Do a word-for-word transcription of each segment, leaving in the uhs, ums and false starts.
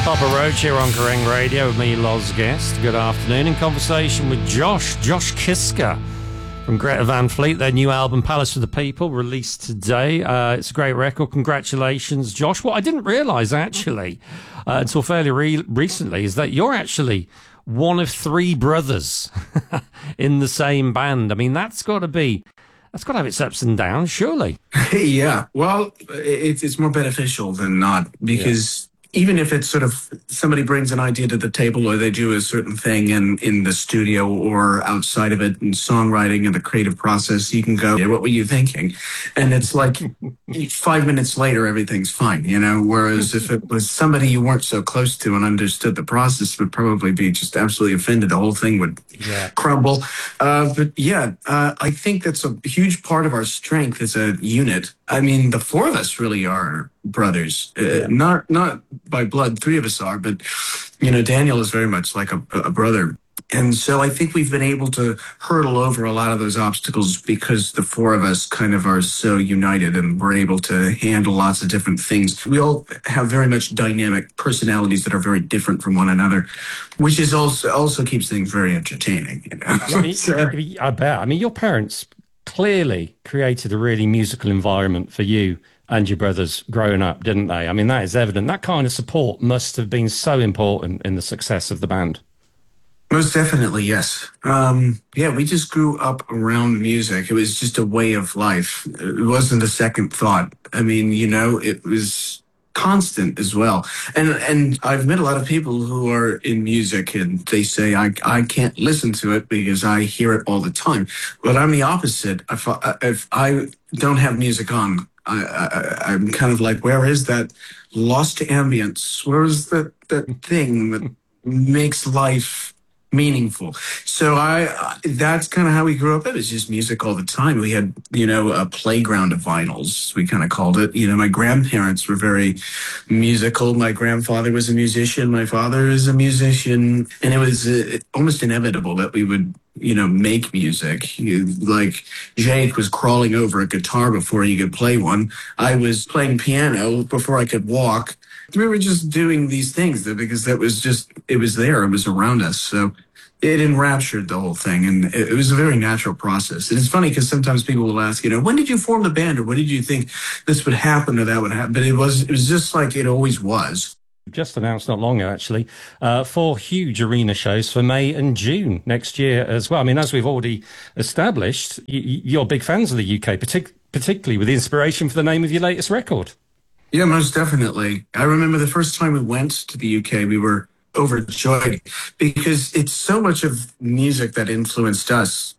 Papa Roach here on Kerrang Radio with me, Loz Guest. Good afternoon. In conversation with Josh, Josh Kiszka from Greta Van Fleet. Their new album, Palace for the People, released today. Uh, it's a great record. Congratulations, Josh. What I didn't realise, actually, uh, until fairly re- recently, is that you're actually one of three brothers in the same band. I mean, that's got to be... That's got to have its ups and downs, surely. Yeah, well, it's it's more beneficial than not, because yeah. even if it's sort of somebody brings an idea to the table, or they do a certain thing in, in the studio or outside of it in songwriting and the creative process, you can go, yeah, what were you thinking? And it's like five minutes later, everything's fine, you know, whereas if it was somebody you weren't so close to and understood the process, would probably be just absolutely offended. The whole thing would yeah. crumble. Uh, but yeah, uh, I think that's a huge part of our strength as a unit. I mean, the four of us really are brothers, uh, yeah. not not by blood. Three of us are, but you know, Daniel is very much like a, a brother. And so I think we've been able to hurdle over a lot of those obstacles because the four of us kind of are so united, and we're able to handle lots of different things. We all have very much dynamic personalities that are very different from one another, which is also also keeps things very entertaining. You know? I, mean, so, I bet. I mean, your parents clearly created a really musical environment for you and your brothers growing up, didn't they? I mean, that is evident. That kind of support must have been so important in the success of the band. Most definitely, yes. Um, yeah, we just grew up around music. It was just a way of life. It wasn't a second thought. I mean, you know, it was constant as well. And and I've met a lot of people who are in music, and they say, I, I can't listen to it because I hear it all the time. But I'm the opposite. If I, if I don't have music on, I, I, I'm kind of like, where is that lost ambience? Where is that, that thing that makes life meaningful? So I, that's kind of how we grew up. It was just music all the time. We had, you know, a playground of vinyls, we kind of called it. You know, my grandparents were very musical. My grandfather was a musician. My father is a musician. And it was uh, almost inevitable that we would, you know, make music. You, like, Jake was crawling over a guitar before he could play one. I was playing piano before I could walk. We were just doing these things because that was just, it was there, it was around us. So it enraptured the whole thing, and it was a very natural process. And it's funny because sometimes people will ask, you know, when did you form the band, or when did you think this would happen or that would happen? But it was, it was just like it always was. Just announced not long ago, actually, uh, four huge arena shows for May and June next year as well. I mean, as we've already established, y- you're big fans of the U K, partic- particularly with the inspiration for the name of your latest record. Yeah, most definitely. I remember the first time we went to the U K, we were overjoyed because it's so much of music that influenced us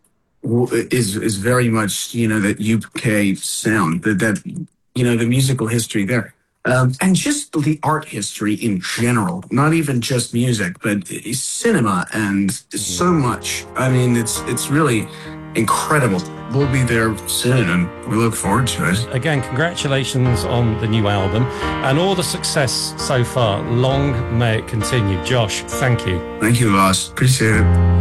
is is very much, you know, that U K sound, that, that you know, the musical history there. Um, and just the art history in general, not even just music, but cinema and so much. I mean, it's it's really incredible. We'll be there soon, and we look forward to it. Again, congratulations on the new album and all the success so far. Long may it continue. Josh, thank you. Thank you, Loz. Appreciate it.